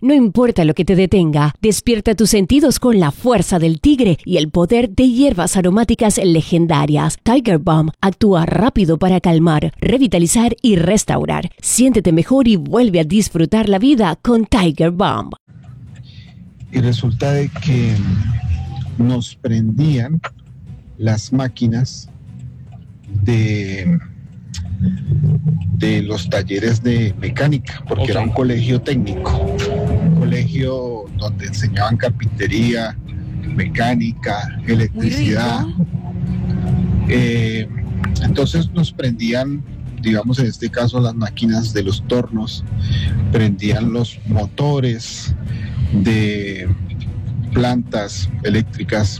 No importa lo que te detenga, despierta tus sentidos con la fuerza del tigre y el poder de hierbas aromáticas legendarias. Tiger Balm actúa rápido para calmar, revitalizar y restaurar. Siéntete mejor y vuelve a disfrutar la vida con Tiger Balm. Y resulta de que nos prendían las máquinas de los talleres de mecánica, porque era un colegio técnico, un colegio donde enseñaban carpintería, mecánica, electricidad. Entonces nos prendían, digamos en este caso, las máquinas de los tornos, prendían los motores de plantas eléctricas,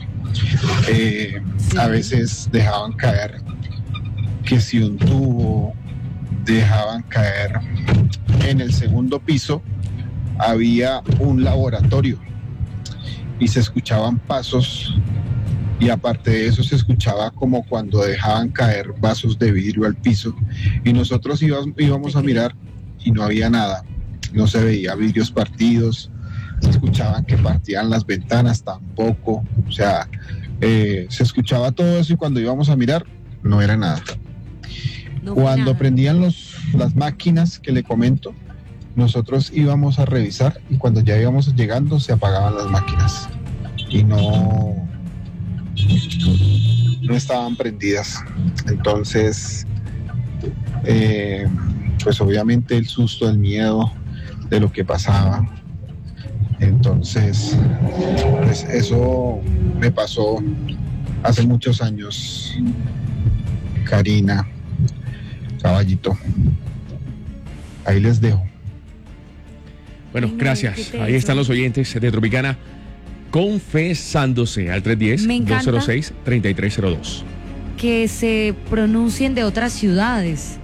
a veces dejaban caer que si un tubo, dejaban caer en el segundo piso, había un laboratorio y se escuchaban pasos, y aparte de eso se escuchaba como cuando dejaban caer vasos de vidrio al piso, y nosotros íbamos a mirar y no había nada, no se veía vidrios partidos, se escuchaban que partían las ventanas tampoco, o sea, se escuchaba todo eso, y cuando íbamos a mirar no era nada. Cuando prendían las máquinas que le comento, nosotros íbamos a revisar, y cuando ya íbamos llegando se apagaban las máquinas y no estaban prendidas. Entonces, pues obviamente el susto, el miedo de lo que pasaba. Entonces, pues eso me pasó hace muchos años, Karina, Caballito. Ahí les dejo. Bueno, gracias. Ahí están los oyentes de Tropicana confesándose al 310-206-3302. Que se pronuncien de otras ciudades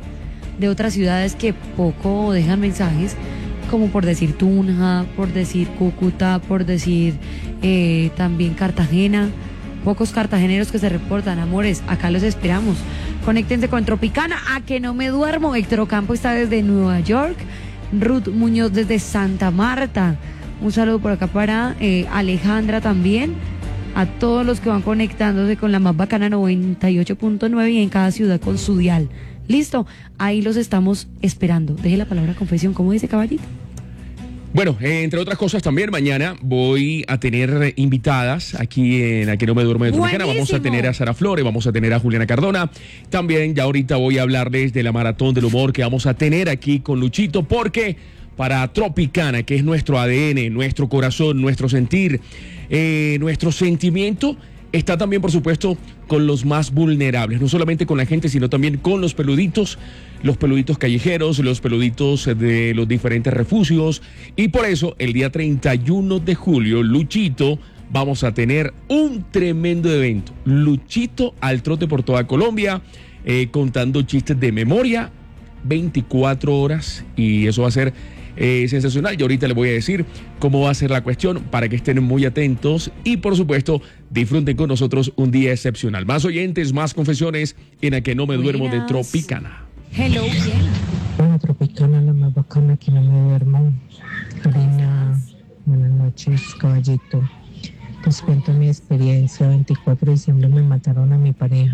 que poco dejan mensajes, como por decir Tunja, por decir Cúcuta, por decir también Cartagena. Pocos cartageneros que se reportan. Amores, acá los esperamos. Conéctense con Tropicana, a que no me duermo. Héctor Ocampo está desde Nueva York, Ruth Muñoz desde Santa Marta. Un saludo por acá para Alejandra también. A todos los que van conectándose con la más bacana 98.9 y en cada ciudad con su dial. Listo, ahí los estamos esperando. Deje la palabra confesión, ¿cómo dice, caballito? Bueno, entre otras cosas también mañana voy a tener invitadas aquí en A que no me duermo de Tropicana. Vamos a tener a Sara Flores, vamos a tener a Juliana Cardona. También ya ahorita voy a hablarles de la maratón del humor que vamos a tener aquí con Luchito, porque para Tropicana, que es nuestro ADN, nuestro corazón, nuestro sentir, nuestro sentimiento, está también, por supuesto, con los más vulnerables, no solamente con la gente, sino también con los peluditos callejeros, los peluditos de los diferentes refugios. Y por eso, el día 31 de julio, Luchito, vamos a tener un tremendo evento. Luchito al trote por toda Colombia, contando chistes de memoria, 24 horas, y eso va a ser sensacional. Y ahorita les voy a decir cómo va a ser la cuestión para que estén muy atentos y, por supuesto, disfruten con nosotros un día excepcional. Más oyentes, más confesiones en A que no me duermo de Tropicana. Hello, Hola, Tropicana, la más bacana, que no me duermo. Karina, buenas noches, caballito. Les cuento mi experiencia. 24 de diciembre me mataron a mi pareja.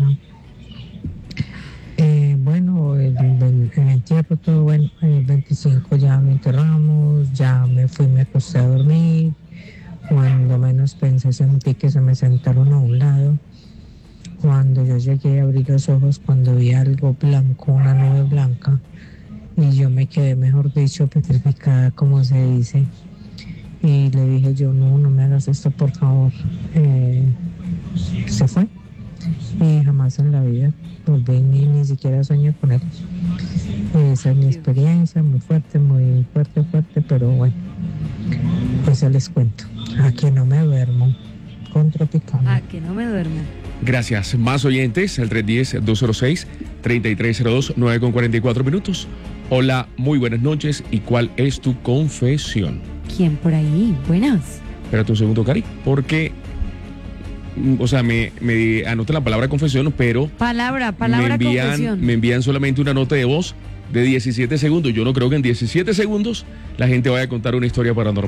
Bueno, el entierro, todo bueno. El 25 ya me enterramos, ya me acosté a dormir. Cuando menos pensé, sentí que se me sentaron a un lado. Cuando yo llegué a abrir los ojos, cuando vi algo blanco, una nube blanca, y yo me quedé, mejor dicho, petrificada, como se dice. Y le dije yo, no me hagas esto, por favor. Se fue. Y jamás en la vida volví, ni siquiera soñé con él. Esa es mi experiencia, muy fuerte, pero bueno, pues ya les cuento. A que no me duermo con Tropicana. A que no me duermo. Gracias. Más oyentes, el 310-206-3302, 9:44. Hola, muy buenas noches. ¿Y cuál es tu confesión? ¿Quién por ahí? Buenas. Espérate un segundo, Cari, porque... O sea, me anotan la palabra confesión, pero... Palabra confesión. Me envían solamente una nota de voz de 17 segundos. Yo no creo que en 17 segundos la gente vaya a contar una historia paranormal.